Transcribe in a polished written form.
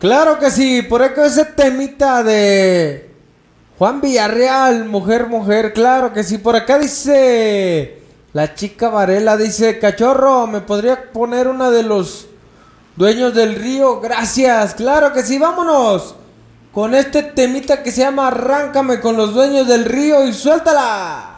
Claro que sí, por eso ese temita de Juan Villarreal, mujer, mujer, claro que sí. Por acá dice la chica Varela, dice, cachorro, ¿me podría poner una de los dueños del río? Gracias, claro que sí, vámonos con este temita que se llama Arráncame con los dueños del río y suéltala.